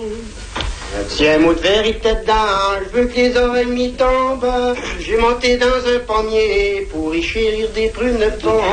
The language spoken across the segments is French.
Si un mot de vérité dedans, je veux que les oreilles m'y tombent. J'ai monté dans un pommier pour y chérir des prunes tombes.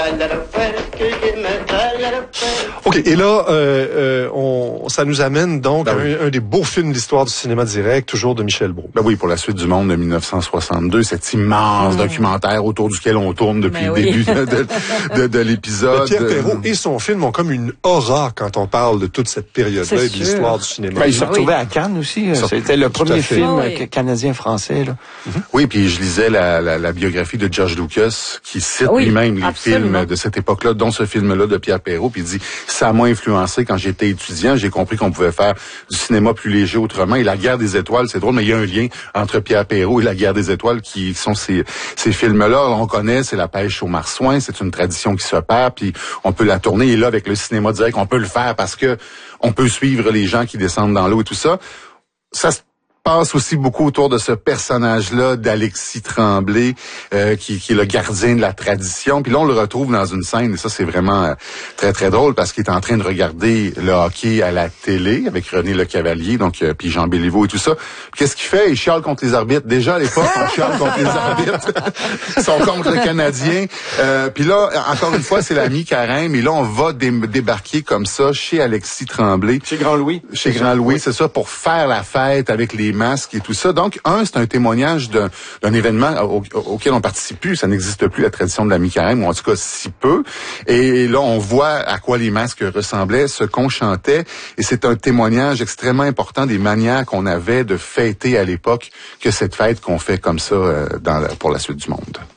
OK, et là, ça nous amène donc à un des beaux films de l'histoire du cinéma direct, toujours de Michel Brault. Ben oui, pour La Suite du Monde de 1962, cet immense documentaire autour duquel on tourne depuis le début de l'épisode. Mais Pierre Perrault et son film ont comme une aura quand on parle de toute cette période-là et de l'histoire du cinéma. Ben, il se retrouvait à Cannes aussi. C'était le premier film canadien-français. Là. Oui, puis je lisais la biographie de George Lucas qui cite lui-même les films de cette époque-là, dont ce film-là de Pierre Perrault, puis il dit « Ça m'a influencé quand j'étais étudiant, j'ai compris qu'on pouvait faire du cinéma plus léger autrement. » Et La Guerre des étoiles, c'est drôle, mais il y a un lien entre Pierre Perrault et La Guerre des étoiles qui sont ces films-là. On connaît, c'est la pêche aux marsouins, c'est une tradition qui se perd, puis on peut la tourner. Et là, avec le cinéma direct, on peut le faire parce que on peut suivre les gens qui descendent dans l'eau et tout ça. Ça se passe aussi beaucoup autour de ce personnage-là d'Alexis Tremblay, qui est le gardien de la tradition. Puis là, on le retrouve dans une scène, et ça, c'est vraiment très, très drôle, parce qu'il est en train de regarder le hockey à la télé avec René Lecavalier, donc puis Jean Béliveau et tout ça. Puis qu'est-ce qu'il fait? Il chiale contre les arbitres. Déjà, à l'époque, on chiale contre les arbitres. Ils sont contre le Canadien. Puis là, encore une fois, c'est la mi-carême, et là, on va débarquer comme ça chez Alexis Tremblay. Chez Grand Louis. Chez Grand Louis, c'est ça, pour faire la fête avec les masques et tout ça. Donc, c'est un témoignage d'un événement auquel on participe plus. Ça n'existe plus, la tradition de la mi-carême, ou en tout cas si peu. Et là, on voit à quoi les masques ressemblaient, ce qu'on chantait. Et c'est un témoignage extrêmement important des manières qu'on avait de fêter à l'époque que cette fête qu'on fait comme ça pour La Suite du Monde.